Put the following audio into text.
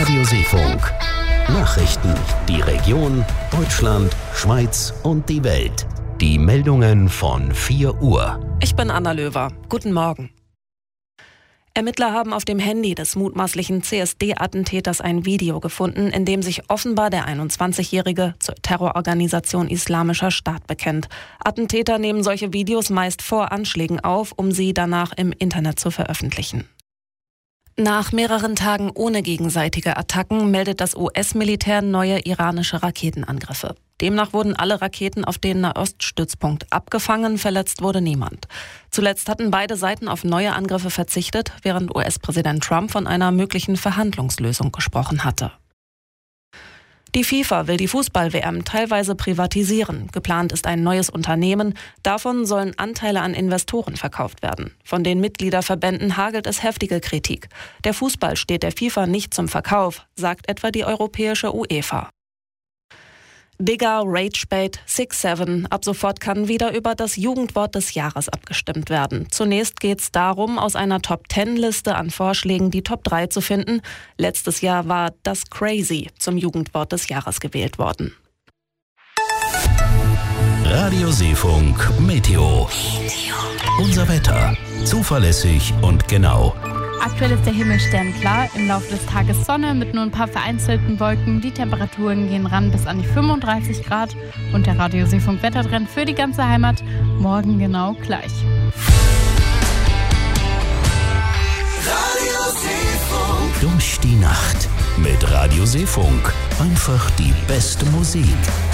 Radio Seefunk. Nachrichten, die Region, Deutschland, Schweiz und die Welt. Die Meldungen von 4 Uhr. Ich bin Anna Löwer. Guten Morgen. Ermittler haben auf dem Handy des mutmaßlichen CSD-Attentäters ein Video gefunden, in dem sich offenbar der 21-Jährige zur Terrororganisation Islamischer Staat bekennt. Attentäter nehmen solche Videos meist vor Anschlägen auf, um sie danach im Internet zu veröffentlichen. Nach mehreren Tagen ohne gegenseitige Attacken meldet das US-Militär neue iranische Raketenangriffe. Demnach wurden alle Raketen auf den Nahoststützpunkt abgefangen, verletzt wurde niemand. Zuletzt hatten beide Seiten auf neue Angriffe verzichtet, während US-Präsident Trump von einer möglichen Verhandlungslösung gesprochen hatte. Die FIFA will die Fußball-WM teilweise privatisieren. Geplant ist ein neues Unternehmen. Davon sollen Anteile an Investoren verkauft werden. Von den Mitgliederverbänden hagelt es heftige Kritik. Der Fußball steht der FIFA nicht zum Verkauf, sagt etwa die europäische UEFA. Digger, Ragebait, 6-7. Ab sofort kann wieder über das Jugendwort des Jahres abgestimmt werden. Zunächst geht es darum, aus einer Top-10-Liste an Vorschlägen die Top 3 zu finden. Letztes Jahr war das Crazy zum Jugendwort des Jahres gewählt worden. Radio Seefunk Meteo. Unser Wetter. Zuverlässig und genau. Aktuell ist der Himmel sternklar, im Laufe des Tages Sonne mit nur ein paar vereinzelten Wolken. Die Temperaturen gehen ran bis an die 35 Grad und der Radio Seefunk Wettertrend für die ganze Heimat morgen genau gleich. Radio Seefunk. Durch die Nacht mit Radio Seefunk. Einfach die beste Musik.